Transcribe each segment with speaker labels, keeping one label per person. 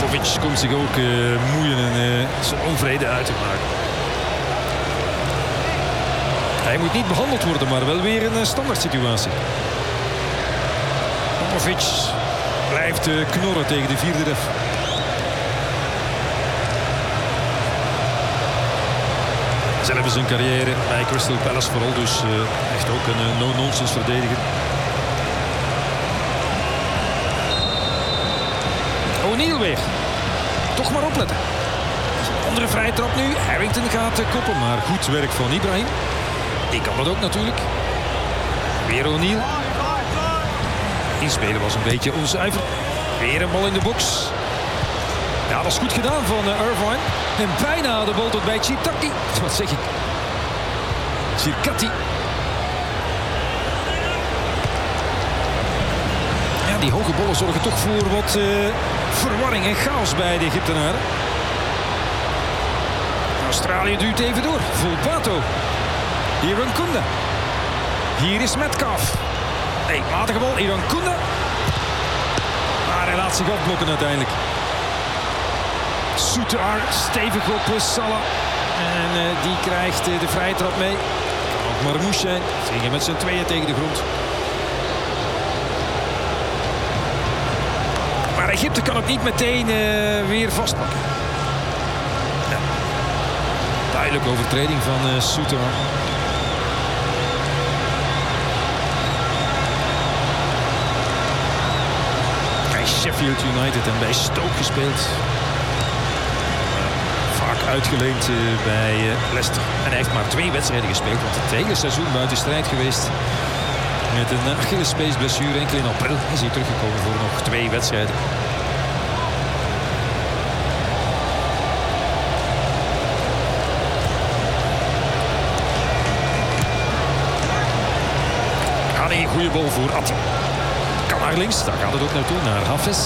Speaker 1: Popovic komt zich ook moeien en zijn onvrede uit te maken. Hij moet niet behandeld worden, maar wel weer een standaard situatie. Popovic blijft knorren tegen de vierde ref. Zelf zijn carrière bij Crystal Palace vooral, dus echt ook een no-nonsense verdediger. O'Neill weer. Toch maar opletten. Een andere vrije trap nu. Harrington gaat koppen, maar goed werk van Ibrahim. Die kan dat ook natuurlijk. Weer O'Neill. Inspelen was een beetje onzuiver. Weer een bal in de box. Ja, dat is goed gedaan van Irvine. En bijna de bal tot bij Chirkati. Wat zeg ik? Chirkati. Ja, die hoge ballen zorgen toch voor wat verwarring en chaos bij de Egyptenaren. Australië duwt even door. Volpato. Hier Kunda. Hier is Metcalf. Nee, matige bal. Iran Kunda. Maar hij laat zich afblokken uiteindelijk. Soutar stevig op Salah. En die krijgt de vrije trap mee. Kan ook Marmouche zijn. Ze gingen met z'n tweeën tegen de grond. Maar Egypte kan het niet meteen weer vastpakken. Ja. Duidelijke overtreding van Soutar. Sheffield United en bij Stoke gespeeld. Vaak uitgeleend bij Leicester. En hij heeft maar 2 wedstrijden gespeeld, want het hele seizoen buiten strijd geweest. Met een Achillespeesblessure. Enkel in april is hij teruggekomen voor nog 2 wedstrijden. Een goede bal voor Atti. Kan naar links, daar gaat het ook naartoe, naar Hafez.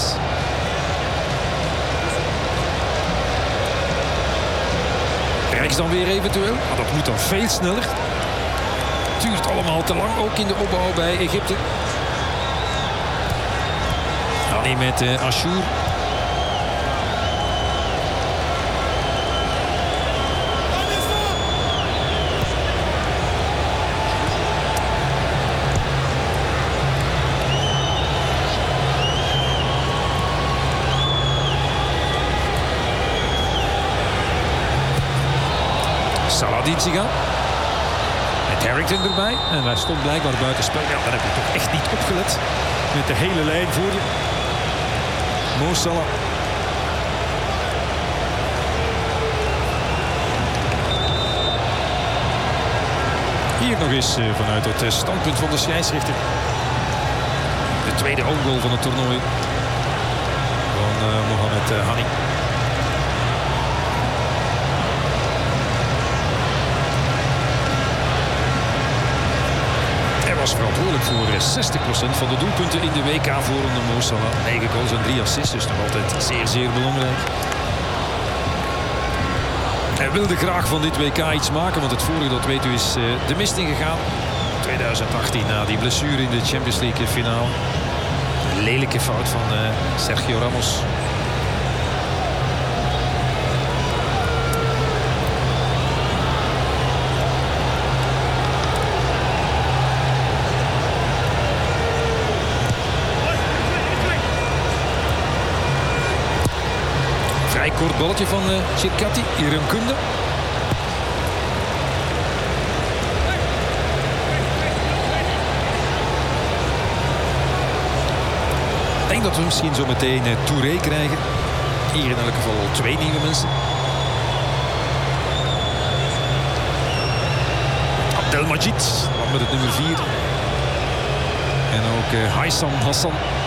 Speaker 1: Rechts dan weer eventueel, maar dat moet dan veel sneller. Het duurt allemaal te lang, ook in de opbouw bij Egypte. Hani met Ashour. Saladinsiga. Met Harrington erbij. En hij stond blijkbaar buiten spel. Ja, dan heb je toch echt niet opgelet. Met de hele lijn voor je. Mo Salah. Hier nog eens vanuit het standpunt van de scheidsrechter. De tweede own goal van het toernooi. Van Mohamed Hani. Was verantwoordelijk voor 60% van de doelpunten in de WK-voorronde. Mo Salah, 9 goals en 3 assists, dus nog altijd zeer, zeer belangrijk. Hij wilde graag van dit WK iets maken, want het vorige, dat weet u, is de mist ingegaan. 2018 na die blessure in de Champions League finale. Een lelijke fout van Sergio Ramos. Kort balletje van Chirkati, Iran Kunda. Ik denk dat we misschien zo meteen Touré krijgen. Hier in elk geval al 2 nieuwe mensen. Abdelmajid, met het nummer 4. En ook Haitham Hassan.